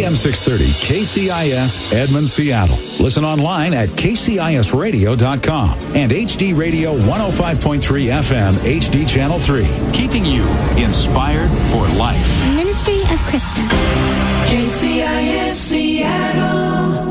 AM 630 KCIS Edmond, Seattle. Listen online at kcisradio.com and HD Radio 105.3 FM HD Channel 3. Keeping you inspired for life. Ministry of Krista. KCIS Seattle.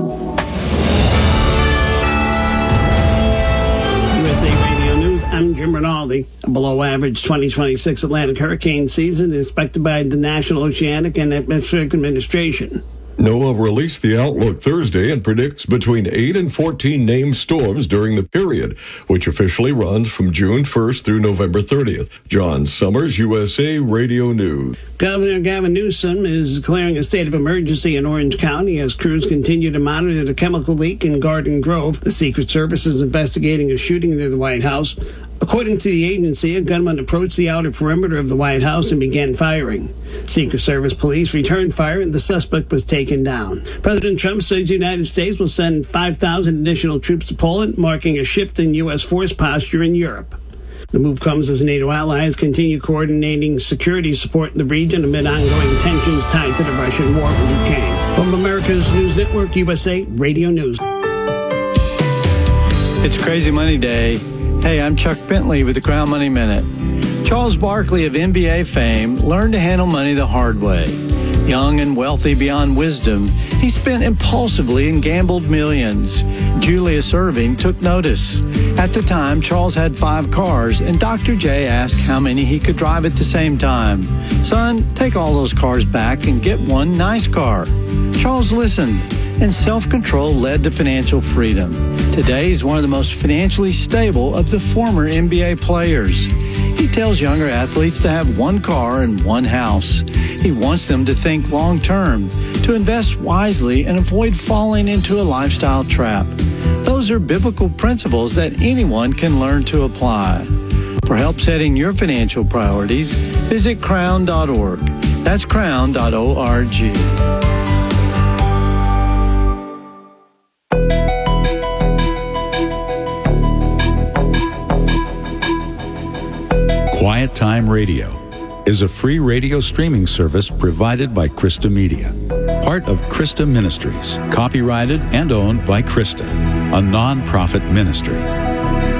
USA Radio News, I'm Jim Rinaldi. A below-average 2026 Atlantic hurricane season is expected by the National Oceanic and Atmospheric Administration. NOAA released the outlook Thursday and predicts between 8 and 14 named storms during the period, which officially runs from June 1st through November 30th. John Summers, USA Radio News. Governor Gavin Newsom is declaring a state of emergency in Orange County as crews continue to monitor the chemical leak in Garden Grove. The Secret Service is investigating a shooting near the White House. According to the agency, a gunman approached the outer perimeter of the White House and began firing. Secret Service police returned fire and the suspect was taken down. President Trump says the United States will send 5,000 additional troops to Poland, marking a shift in U.S. force posture in Europe. The move comes as NATO allies continue coordinating security support in the region amid ongoing tensions tied to the Russian war with Ukraine. From America's News Network, USA Radio News. It's Crazy Money Day. Hey, I'm Chuck Bentley with the Crown Money Minute. Charles Barkley of NBA fame learned to handle money the hard way. Young and wealthy beyond wisdom, he spent impulsively and gambled millions. Julius Erving took notice. At the time, Charles had 5 cars, and Dr. J asked how many he could drive at the same time. Son, take all those cars back and get one nice car. Charles listened, and self-control led to financial freedom. Today, he's one of the most financially stable of the former NBA players. He tells younger athletes to have one car and one house. He wants them to think long-term, to invest wisely and avoid falling into a lifestyle trap. Those are biblical principles that anyone can learn to apply. For help setting your financial priorities, visit crown.org. That's crown.org. Quiet Time Radio is a free radio streaming service provided by Krista Media, part of Krista Ministries, copyrighted and owned by Krista, a non-profit ministry.